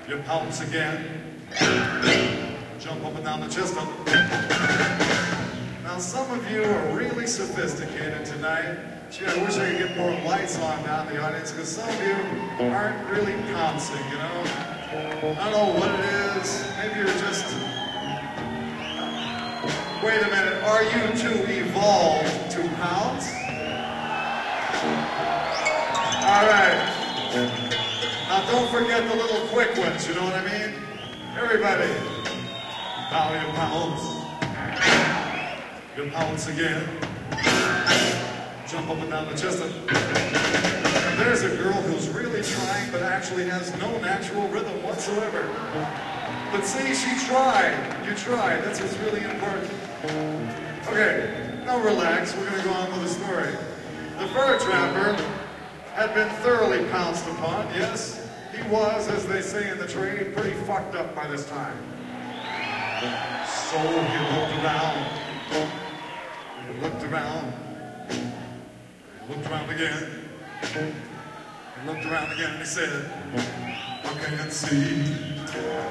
You pounce again. Jump up and down the chest up. Now some of you are really sophisticated tonight. Gee, I wish I could get more lights on down in the audience, because some of you aren't really pouncing, you know? I don't know what it is. Maybe you're just... Wait a minute, are you too evolved to pounce? All right. Now don't forget the little quick ones, you know what I mean? Everybody, now you pounce. You pounce again. Jump up and down the chest. And there's a girl who's really trying but actually has no natural rhythm whatsoever. But see, she tried. You tried. That's what's really important. Okay, now relax. We're going to go on with the story. The fur trapper had been thoroughly pounced upon, yes. He was, as they say in the trade, pretty fucked up by this time. So he looked around. He looked around. He looked around again. He looked around again and he said, I can't see.